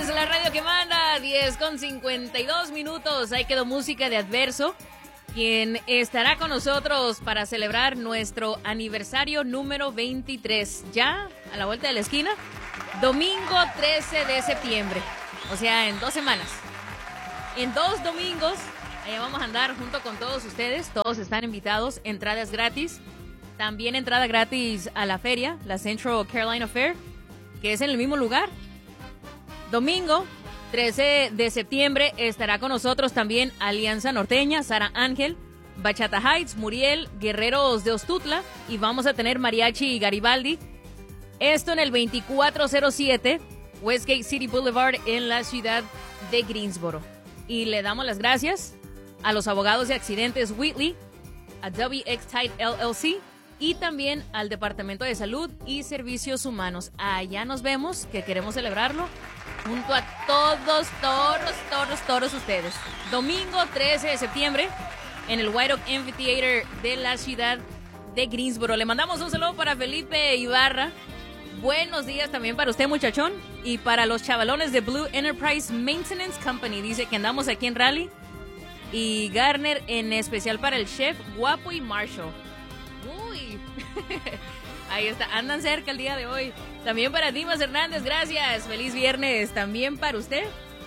la radio que manda, 10:52. Ahí quedó música de Adverso, quien estará con nosotros para celebrar nuestro aniversario número 23. Ya a la vuelta de la esquina, domingo 13 de septiembre. O sea, en 2 semanas. En 2 domingos, allá vamos a andar junto con todos ustedes. Todos están invitados, entradas gratis. También entrada gratis a la feria, la Central Carolina Fair, que es en el mismo lugar. Domingo 13 de septiembre estará con nosotros también Alianza Norteña, Sara Ángel, Bachata Heights, Muriel, Guerreros de Ostutla, y vamos a tener Mariachi Garibaldi. Esto en el 2407 Westgate City Boulevard en la ciudad de Greensboro. Y le damos las gracias a los abogados de accidentes Whitley, a WX Tide LLC y también al Departamento de Salud y Servicios Humanos. Allá nos vemos, que queremos celebrarlo junto a todos ustedes. Domingo 13 de septiembre en el White Oak Amphitheater de la ciudad de Greensboro. Le mandamos un saludo para Felipe Ibarra. Buenos días también para usted, muchachón. Y para los chavalones de Blue Enterprise Maintenance Company. Dice que andamos aquí en Raleigh. Y Garner, en especial para el chef Guapo y Marshall. Uy, ahí está, andan cerca el día de hoy. También para Dimas Hernández, gracias. Feliz viernes también para usted.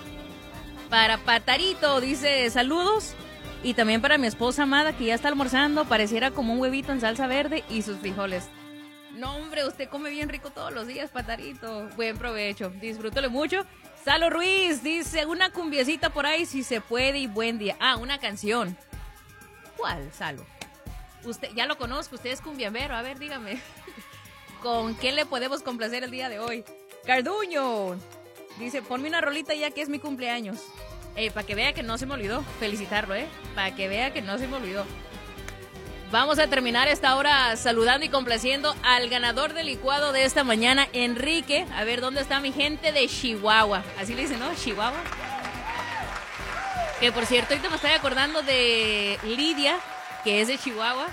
Para Patarito, dice saludos. Y también para mi esposa amada, que ya está almorzando. Pareciera como un huevito en salsa verde y sus frijoles. No, hombre, usted come bien rico todos los días, Patarito. Buen provecho, disfrútelo mucho. Salo Ruiz dice, una cumbiecita por ahí si se puede y buen día. Ah, una canción. ¿Cuál, Salo? Usted, ya lo conozco, usted es cumbiambero. A ver, dígame, ¿con qué le podemos complacer el día de hoy? Carduño dice, ponme una rolita ya que es mi cumpleaños. Para que vea que no se me olvidó felicitarlo, para que vea que no se me olvidó. Vamos a terminar esta hora saludando y complaciendo al ganador del licuado de esta mañana, Enrique. A ver, ¿dónde está mi gente de Chihuahua? Así le dicen, ¿no? Chihuahua. Que por cierto, ahorita me estoy acordando de Lidia, que es de Chihuahua.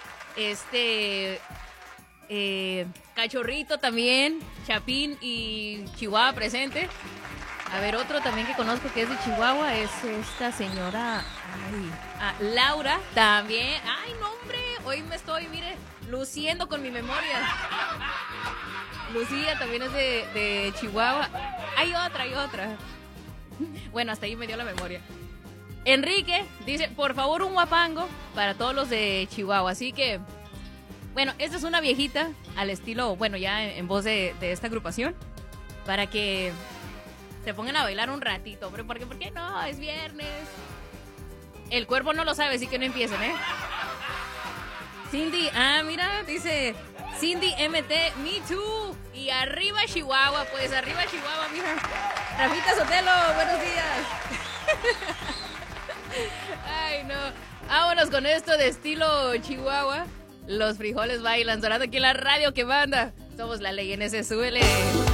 Cachorrito también, Chapín y Chihuahua presente. A ver, otro también que conozco que es de Chihuahua es esta señora, Laura, también. Ay, no, hombre, hoy me estoy, mire, luciendo con mi memoria. Lucía también es de Chihuahua. Hay otra. Bueno, hasta ahí me dio la memoria. Enrique dice, por favor, un guapango para todos los de Chihuahua. Así que, bueno, esta es una viejita al estilo, bueno, ya en voz de esta agrupación, para que se pongan a bailar un ratito, hombre, porque ¿por qué no? Es viernes. El cuerpo no lo sabe, así que no empiecen, Cindy, mira, dice Cindy MT, me too. Y arriba Chihuahua, pues arriba Chihuahua, mija. Rafita Sotelo, buenos días. Ay, no. Vámonos con esto de estilo Chihuahua. Los frijoles bailan, sonando aquí en la radio que manda. Somos la ley en ese suele.